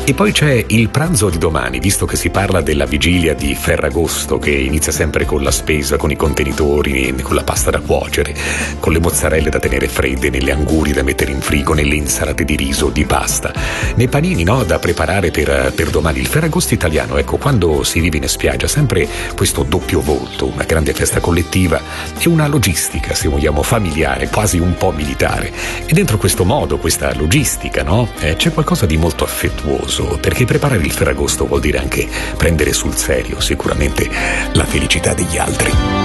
E poi c'è il pranzo di domani, visto che si parla della vigilia di Ferragosto, che inizia sempre con la spesa, con i contenitori, con la pasta da cuocere, con le mozzarelle da tenere fredde, nelle angurie da mettere in frigo, nelle insalate di riso, di pasta, nei panini, no, da preparare per domani. Il Ferragosto italiano, ecco, quando si vive in spiaggia, sempre questo doppio volto, una grande festa collettiva e una logistica, se vogliamo, familiare, quasi un po' militare. E dentro questo modo, questa logistica, no, c'è qualcosa di molto affettuoso, perché preparare il Ferragosto vuol dire anche prendere sul serio sicuramente la felicità degli altri.